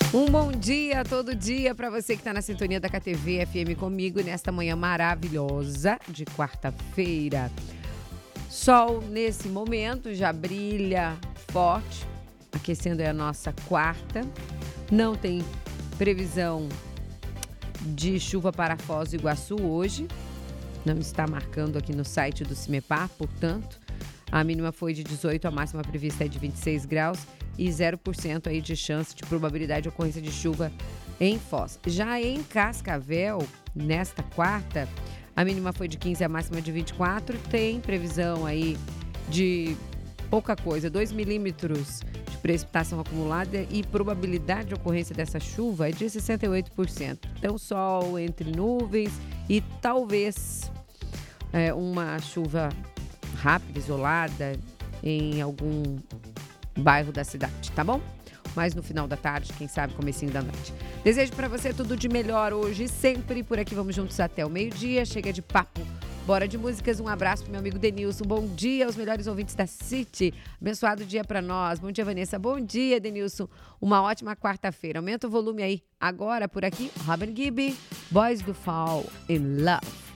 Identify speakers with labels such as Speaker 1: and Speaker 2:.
Speaker 1: Um bom dia, todo dia, para você que está na sintonia da KTV FM comigo nesta manhã maravilhosa de quarta-feira. Sol nesse momento já brilha forte, aquecendo a nossa quarta. Não tem previsão de chuva para Foz do Iguaçu hoje. Não está marcando aqui no site do CIMEPAR, portanto, a mínima foi de 18, a máxima prevista é de 26 graus e 0% aí de chance de probabilidade de ocorrência de chuva em Foz. Já em Cascavel, nesta quarta, a mínima foi de 15, a máxima de 24. Tem previsão aí de pouca coisa, 2 milímetros de precipitação acumulada e probabilidade de ocorrência dessa chuva é de 68%. Então, sol entre nuvens e talvez uma chuva rápida, isolada, em algum bairro da cidade, tá bom? Mas no final da tarde, quem sabe comecinho da noite. Desejo pra você tudo de melhor hoje e sempre. Por aqui vamos juntos até o meio-dia. Chega de papo, bora de músicas. Um abraço pro meu amigo Denilson. Bom dia aos melhores ouvintes da City. Abençoado dia pra nós. Bom dia, Vanessa. Bom dia, Denilson. Uma ótima quarta-feira. Aumenta o volume aí. Agora, por aqui, Robin Gibb, Boys do Fall in Love.